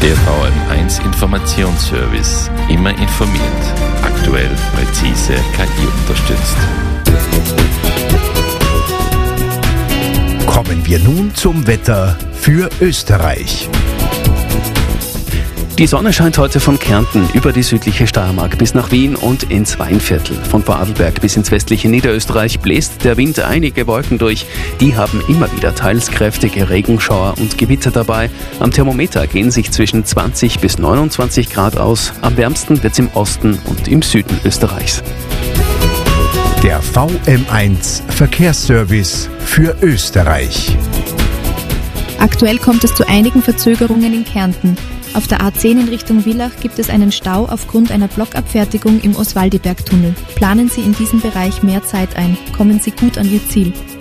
Der VM1 Informationsservice. Immer informiert. Aktuell, präzise, KI unterstützt. Kommen wir nun zum Wetter für Österreich. Die Sonne scheint heute von Kärnten über die südliche Steiermark bis nach Wien und ins Weinviertel. Von Vorarlberg bis ins westliche Niederösterreich bläst der Wind einige Wolken durch. Die haben immer wieder teils kräftige Regenschauer und Gewitter dabei. Am Thermometer gehen sich zwischen 20 bis 29 Grad aus. Am wärmsten wird es im Osten und im Süden Österreichs. Der VM1 Verkehrsservice für Österreich. Aktuell kommt es zu einigen Verzögerungen in Kärnten. Auf der A10 in Richtung Villach gibt es einen Stau aufgrund einer Blockabfertigung im Oswaldiberg-Tunnel. Planen Sie in diesem Bereich mehr Zeit ein. Kommen Sie gut an Ihr Ziel.